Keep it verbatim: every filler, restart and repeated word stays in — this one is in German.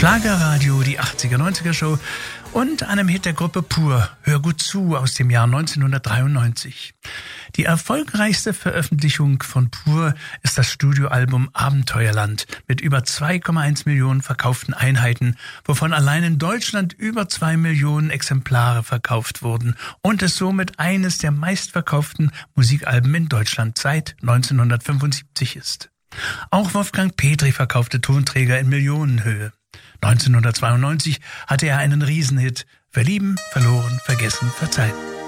Schlagerradio, die achtziger, neunziger Show und einem Hit der Gruppe Pur, Hör gut zu, aus dem Jahr neunzehnhundertdreiundneunzig. Die erfolgreichste Veröffentlichung von Pur ist das Studioalbum Abenteuerland mit über zwei Komma eins Millionen verkauften Einheiten, wovon allein in Deutschland über zwei Millionen Exemplare verkauft wurden und es somit eines der meistverkauften Musikalben in Deutschland seit neunzehnhundertfünfundsiebzig ist. Auch Wolfgang Petri verkaufte Tonträger in Millionenhöhe. neunzehnhundertzweiundneunzig hatte er einen Riesenhit, Verlieben, verloren, vergessen, verzeihen.